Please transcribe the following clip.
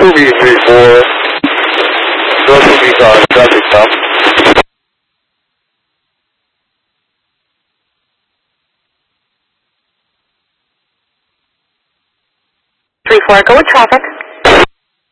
Movie 3-4. North Movie on traffic stop. 3-4, go with traffic.